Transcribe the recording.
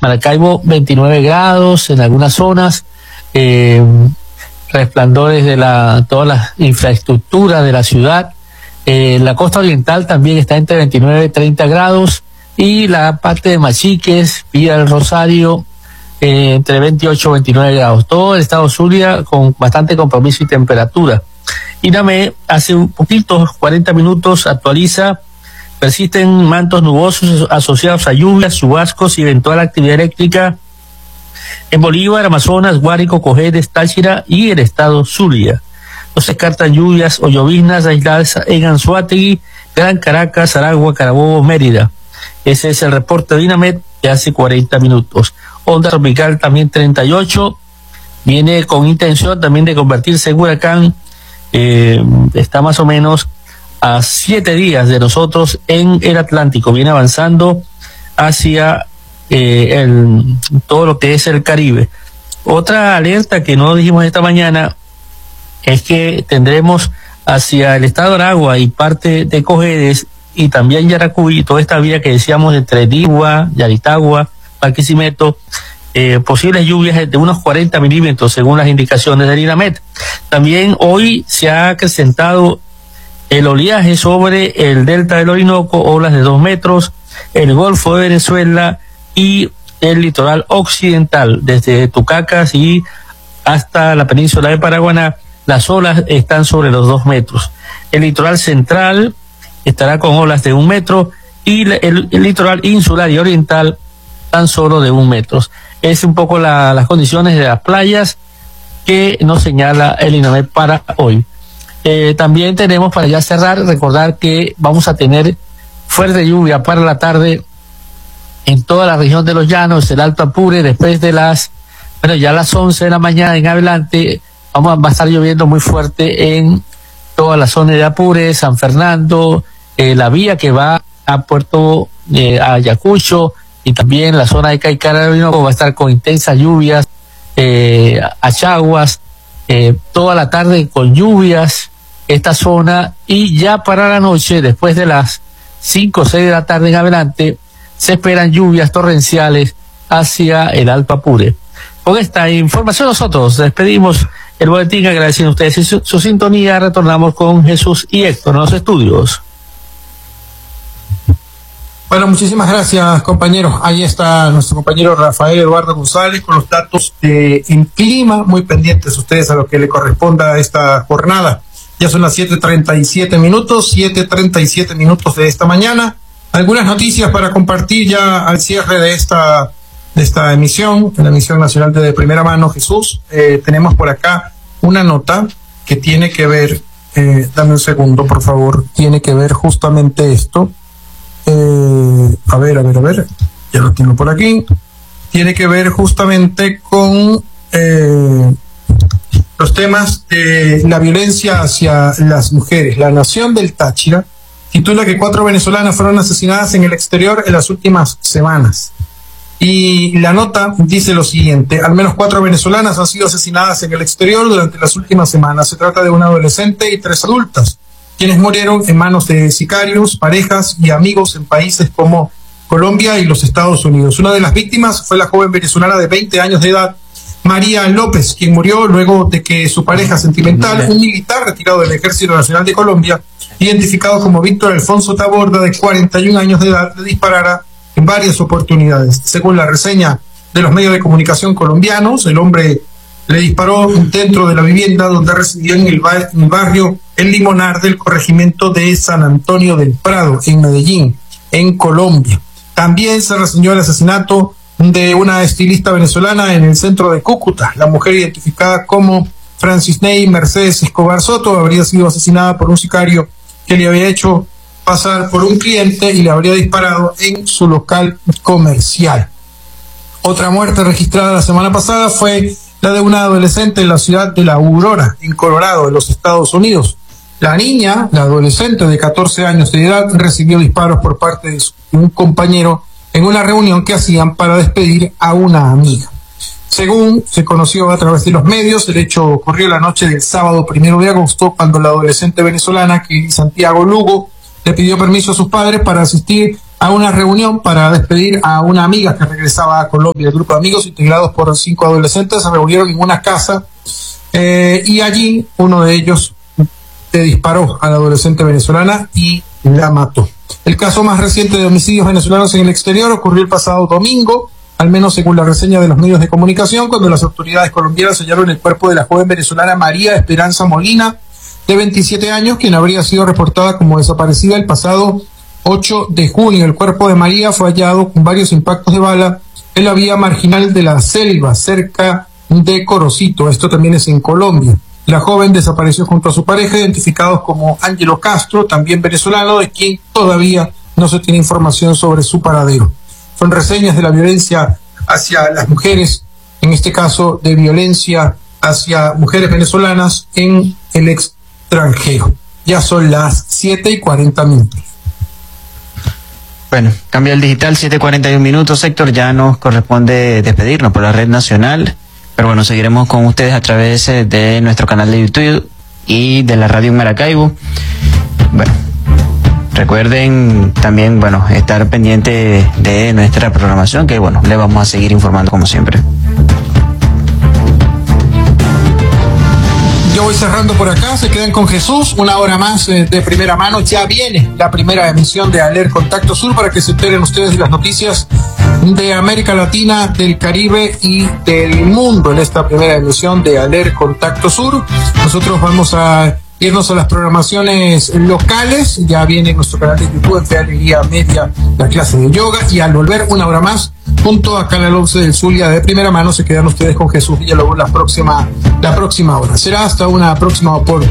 Maracaibo 29 grados en algunas zonas, resplandores de toda la infraestructura de la ciudad. La costa oriental también está entre 29 y 30 grados, y la parte de Machiques, Villa del Rosario, entre 28 y 29 grados. Todo el estado Zulia con bastante compromiso y temperatura. INAME hace un poquito, 40 minutos, actualiza: persisten mantos nubosos asociados a lluvias, chubascos y eventual actividad eléctrica en Bolívar, Amazonas, Guárico, Cojedes, Táchira y el estado Zulia. No se descartan lluvias o lloviznas aisladas en Anzoátegui, Gran Caracas, Aragua, Carabobo, Mérida. Ese es el reporte de INAMED de hace 40 minutos. Onda tropical también 38, viene con intención también de convertirse en huracán. Está más o menos a 7 días de nosotros en el Atlántico, viene avanzando hacia todo lo que es el Caribe. Otra alerta que no dijimos esta mañana es que tendremos hacia el estado de Aragua y parte de Cojedes y también Yaracuy, toda esta vía que decíamos entre Digua, Yaritagua, Barquisimeto, posibles lluvias de unos 40 milímetros según las indicaciones del INAMED. También hoy se ha acrecentado el oleaje sobre el delta del Orinoco, olas de 2 metros, el Golfo de Venezuela y el litoral occidental, desde Tucacas y hasta la península de Paraguaná. Las olas están sobre los 2 metros. El litoral central estará con olas de 1 metro y el litoral insular y oriental tan solo de 1 metro. Es un poco las condiciones de las playas que nos señala el INAMED para hoy. También tenemos, para ya cerrar, recordar que vamos a tener fuerte lluvia para la tarde en toda la región de los Llanos, el Alto Apure, después de ya a las 11 de la mañana en adelante, va a estar lloviendo muy fuerte en toda la zona de Apure, San Fernando, la vía que va a Puerto Ayacucho, y también la zona de Caicara va a estar con intensas lluvias, Achaguas, toda la tarde con lluvias esta zona, y ya para la noche, después de las 5 o 6 de la tarde en adelante, se esperan lluvias torrenciales hacia el Alto Apure. Con esta información nosotros despedimos el boletín, agradeciendo a ustedes su sintonía. Retornamos con Jesús y Héctor en los estudios. Bueno, muchísimas gracias, compañeros. Ahí está nuestro compañero Rafael Eduardo González con los datos en clima, muy pendientes ustedes a lo que le corresponda a esta jornada. Ya son las 7:37 minutos de esta mañana. Algunas noticias para compartir ya al cierre de esta emisión, la emisión nacional de primera mano, Jesús. Tenemos por acá una nota que tiene que ver, dame un segundo, por favor, tiene que ver justamente esto. A ver, ya lo tengo por aquí. Tiene que ver justamente con los temas de la violencia hacia las mujeres. La Nación del Táchira titula que 4 venezolanas fueron asesinadas en el exterior en las últimas semanas. Y la nota dice lo siguiente: al menos 4 venezolanas han sido asesinadas en el exterior durante las últimas semanas. Se trata de una adolescente y 3 adultas, quienes murieron en manos de sicarios, parejas y amigos en países como Colombia y los Estados Unidos. Una de las víctimas fue la joven venezolana de 20 años de edad, María López, quien murió luego de que su pareja sentimental, un militar retirado del Ejército Nacional de Colombia, identificado como Víctor Alfonso Taborda, de 41 años de edad, le disparara en varias oportunidades. Según la reseña de los medios de comunicación colombianos, el hombre le disparó dentro de la vivienda donde residió en el barrio El Limonar del corregimiento de San Antonio del Prado, en Medellín, en Colombia. También se reseñó el asesinato de una estilista venezolana en el centro de Cúcuta. La mujer, identificada como Francis Ney Mercedes Escobar Soto, habría sido asesinada por un sicario que le había hecho pasar por un cliente y le habría disparado en su local comercial. Otra muerte registrada la semana pasada fue la de una adolescente en la ciudad de La Aurora, en Colorado, en los Estados Unidos. La niña, la adolescente de 14 años de edad, recibió disparos por parte de un compañero en una reunión que hacían para despedir a una amiga. Según se conoció a través de los medios, el hecho ocurrió la noche del sábado 1 de agosto, cuando la adolescente venezolana, Kelly Santiago Lugo, le pidió permiso a sus padres para asistir a una reunión para despedir a una amiga que regresaba a Colombia. El grupo de amigos, integrados por 5 adolescentes, se reunieron en una casa y allí uno de ellos disparó a la adolescente venezolana y la mató. El caso más reciente de homicidios venezolanos en el exterior ocurrió el pasado domingo, al menos según la reseña de los medios de comunicación, cuando las autoridades colombianas hallaron el cuerpo de la joven venezolana María Esperanza Molina, de 27 años, quien habría sido reportada como desaparecida el pasado 8 de junio. El cuerpo de María fue hallado con varios impactos de bala en la vía marginal de la Selva, cerca de Corocito. Esto también es en Colombia. La joven desapareció junto a su pareja, identificados como Ángelo Castro, también venezolano, de quien todavía no se tiene información sobre su paradero. Son reseñas de la violencia hacia las mujeres, en este caso de violencia hacia mujeres venezolanas en el extranjero. Ya son las 7:40. Bueno, cambia el digital, 7:41, Héctor, ya nos corresponde despedirnos por la red nacional, pero bueno, seguiremos con ustedes a través de nuestro canal de YouTube y de la radio en Maracaibo. Bueno, recuerden también, bueno, estar pendiente de nuestra programación, que bueno, le vamos a seguir informando como siempre. Yo voy cerrando por acá, se quedan con Jesús, una hora más de primera mano. Ya viene la primera emisión de Aler Contacto Sur para que se enteren ustedes de las noticias de América Latina, del Caribe y del mundo en esta primera emisión de Aler Contacto Sur. Nosotros vamos a irnos a las programaciones locales. Ya viene en nuestro canal de YouTube, en Fealería Media, la clase de yoga, y al volver una hora más junto a Canal 11 del Zulia de primera mano, se quedan ustedes con Jesús Villalobos la próxima hora. Será hasta una próxima oportunidad.